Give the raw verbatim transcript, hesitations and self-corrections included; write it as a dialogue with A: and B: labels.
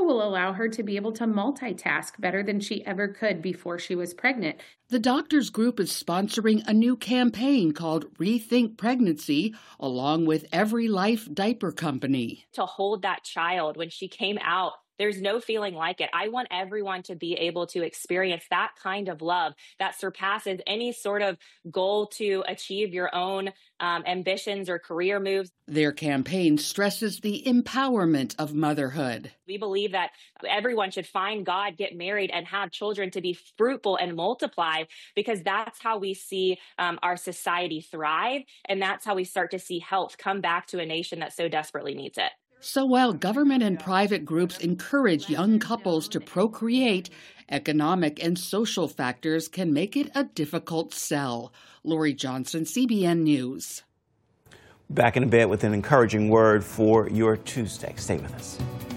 A: will allow her to be able to multitask better than she ever could before she was pregnant.
B: The doctors group is sponsoring a new campaign called Rethink Pregnancy, along with Every Life Diaper Company.
C: To hold that child when she came out, there's no feeling like it. I want everyone to be able to experience that kind of love that surpasses any sort of goal to achieve your own um, ambitions or career moves.
B: Their campaign stresses the empowerment of motherhood.
C: We believe that everyone should find God, get married, and have children to be fruitful and multiply, because that's how we see um, our society thrive, and that's how we start to see health come back to a nation that so desperately needs it.
B: So while government and private groups encourage young couples to procreate, economic and social factors can make it a difficult sell. Lori Johnson, C B N News.
D: Back in a bit with an encouraging word for your Tuesday. Stay with us.